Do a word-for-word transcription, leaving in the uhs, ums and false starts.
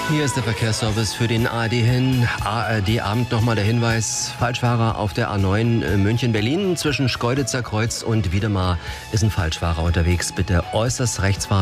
Hier ist der Verkehrsservice für den A R D hin. A R D-Abend nochmal der Hinweis. Falschfahrer auf der A neun München-Berlin zwischen Schkeuditzer Kreuz und Wiedemar ist ein Falschfahrer unterwegs. Bitte äußerst rechts fahren.